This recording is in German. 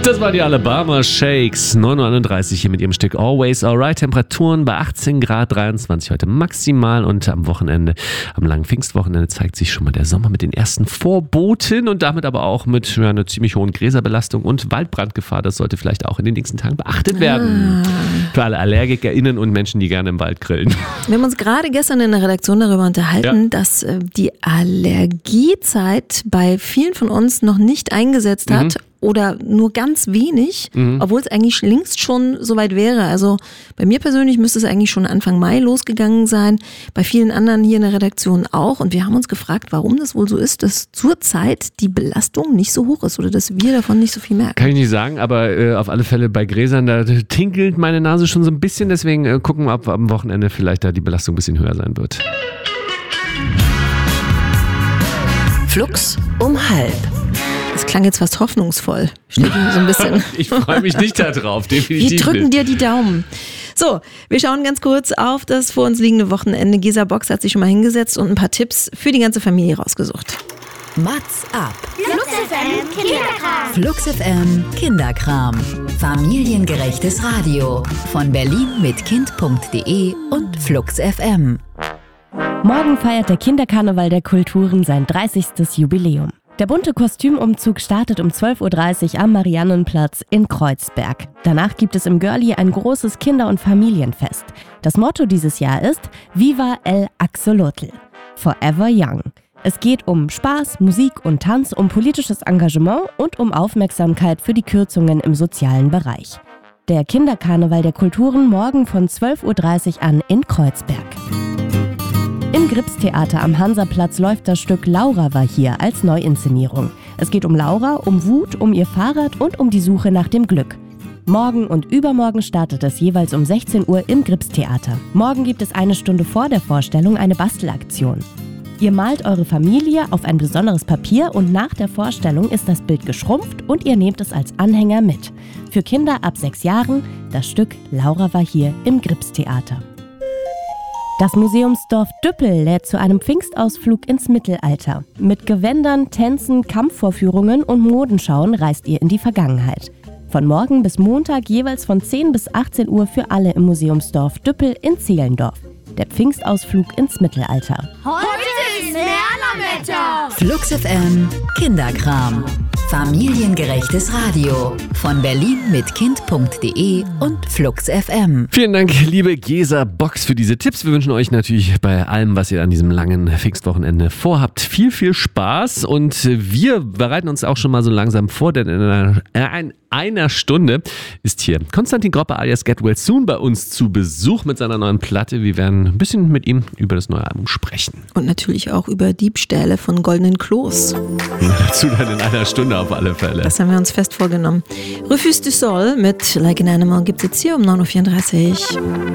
Das waren die Alabama Shakes, 9:31 hier mit ihrem Stück Always Alright. Temperaturen bei 18 Grad, 23 heute maximal und am Wochenende, am langen Pfingstwochenende zeigt sich schon mal der Sommer mit den ersten Vorboten und damit aber auch mit einer ziemlich hohen Gräserbelastung und Waldbrandgefahr. Das sollte vielleicht auch in den nächsten Tagen beachtet werden. Für alle AllergikerInnen und Menschen, die gerne im Wald grillen. Wir haben uns gerade gestern in der Redaktion darüber unterhalten, dass die Allergiezeit bei vielen von uns noch nicht eingesetzt hat. Oder nur ganz wenig, obwohl es eigentlich längst schon soweit wäre. Also bei mir persönlich müsste es eigentlich schon Anfang Mai losgegangen sein, bei vielen anderen hier in der Redaktion auch. Und wir haben uns gefragt, warum das wohl so ist, dass zurzeit die Belastung nicht so hoch ist oder dass wir davon nicht so viel merken. Kann ich nicht sagen, aber auf alle Fälle bei Gräsern, da tinkelt meine Nase schon so ein bisschen. Deswegen gucken wir, ob am Wochenende vielleicht da die Belastung ein bisschen höher sein wird. Flux um 12:30. Das klang jetzt fast hoffnungsvoll. Steht so ein bisschen. Ich freue mich nicht darauf, definitiv. Wir drücken dir die Daumen. So, wir schauen ganz kurz auf das vor uns liegende Wochenende. Gesa Box hat sich schon mal hingesetzt und ein paar Tipps für die ganze Familie rausgesucht. Mats ab. Flux FM Kinderkram. Flux FM Kinderkram. Familiengerechtes Radio. Von Berlin mit Kind.de und Flux FM. Morgen feiert der Kinderkarneval der Kulturen sein 30. Jubiläum. Der bunte Kostümumzug startet um 12:30 Uhr am Mariannenplatz in Kreuzberg. Danach gibt es im Görli ein großes Kinder- und Familienfest. Das Motto dieses Jahr ist Viva el Axolotl, Forever Young. Es geht um Spaß, Musik und Tanz, um politisches Engagement und um Aufmerksamkeit für die Kürzungen im sozialen Bereich. Der Kinderkarneval der Kulturen morgen von 12:30 Uhr an in Kreuzberg. Im Gripstheater am Hansaplatz läuft das Stück Laura war hier als Neuinszenierung. Es geht um Laura, um Wut, um ihr Fahrrad und um die Suche nach dem Glück. Morgen und übermorgen startet es jeweils um 16 Uhr im Gripstheater. Morgen gibt es eine Stunde vor der Vorstellung eine Bastelaktion. Ihr malt eure Familie auf ein besonderes Papier und nach der Vorstellung ist das Bild geschrumpft und ihr nehmt es als Anhänger mit. Für Kinder ab 6 Jahren das Stück Laura war hier im Gripstheater. Das Museumsdorf Düppel lädt zu einem Pfingstausflug ins Mittelalter. Mit Gewändern, Tänzen, Kampfvorführungen und Modenschauen reist ihr in die Vergangenheit. Von morgen bis Montag jeweils von 10 bis 18 Uhr für alle im Museumsdorf Düppel in Zehlendorf. Der Pfingstausflug ins Mittelalter. Heute ist Mernerwetter. Flux FM Kinderkram. Familiengerechtes Radio. Von Berlin mit Kind.de und Flux FM. Vielen Dank, liebe Gesa Box, für diese Tipps. Wir wünschen euch natürlich bei allem, was ihr an diesem langen Pfingstwochenende vorhabt, viel, viel Spaß. Und wir bereiten uns auch schon mal so langsam vor, denn in einer Stunde ist hier Konstantin Groppe alias Get Well Soon bei uns zu Besuch mit seiner neuen Platte. Wir werden ein bisschen mit ihm über das neue Album sprechen. Und natürlich auch über Diebstähle von goldenen Klos. Dazu dann in einer Stunde auf alle Fälle. Das haben wir uns fest vorgenommen. Refus du Sol mit Like an Animal gibt es jetzt hier um 9:34 Uhr.